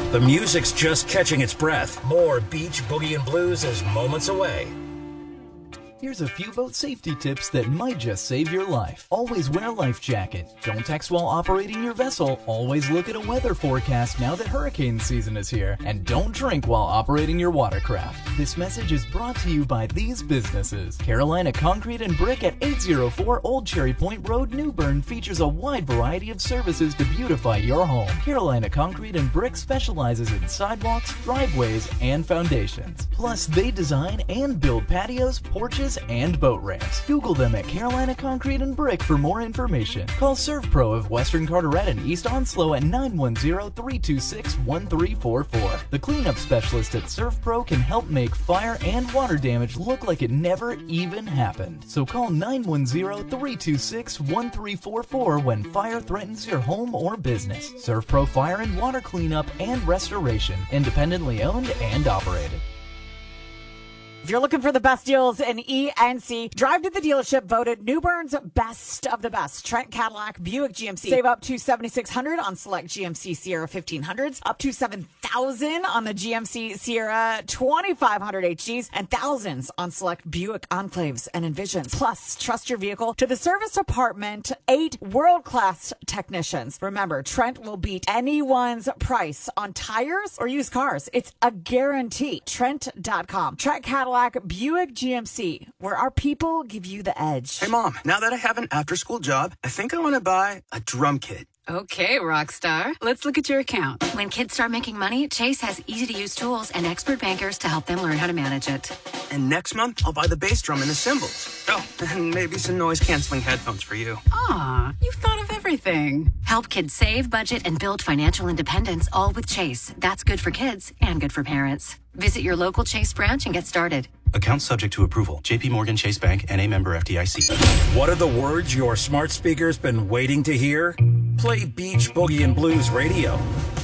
The music's just catching its breath. More Beach Boogie and Blues is moments away. Here's a few boat safety tips that might just save your life. Always wear a life jacket. Don't text while operating your vessel. Always look at a weather forecast now that hurricane season is here. And don't drink while operating your watercraft. This message is brought to you by these businesses. Carolina Concrete and Brick at 804 Old Cherry Point Road, New Bern features a wide variety of services to beautify your home. Carolina Concrete and Brick specializes in sidewalks, driveways, and foundations. Plus, they design and build patios, porches, and boat ramps. Google them at Carolina Concrete and Brick for more information. Call ServPro of Western Carteret and East Onslow at 910-326-1344. The cleanup specialist at ServPro can help make fire and water damage look like it never even happened. So call 910-326-1344 when fire threatens your home or business. ServPro Fire and Water Cleanup and Restoration. Independently owned and operated. If you're looking for the best deals in ENC, drive to the dealership voted New Bern's best of the best. Trent Cadillac Buick GMC. Save up to $7,600 on select GMC Sierra 1500s, up to $7,000 on the GMC Sierra 2500 HGs, and thousands on select Buick Enclaves and Envisions. Plus, trust your vehicle to the service department, 8 world-class technicians. Remember, Trent will beat anyone's price on tires or used cars. It's a guarantee. Trent.com. Trent Cadillac Buick GMC, where our people give you the edge. Hey, Mom, now that I have an after-school job, I think I want to buy a drum kit. Okay, Rockstar. Let's look at your account. When kids start making money, Chase has easy-to-use tools and expert bankers to help them learn how to manage it. And next month, I'll buy the bass drum and the cymbals. Oh, and maybe some noise-canceling headphones for you. Aw, you've thought of everything. Help kids save, budget, and build financial independence, all with Chase. That's good for kids and good for parents. Visit your local Chase branch and get started. Account subject to approval. JP Morgan Chase Bank, N.A. member FDIC. What are the words your smart speaker's been waiting to hear? Play Beach Boogie and Blues Radio.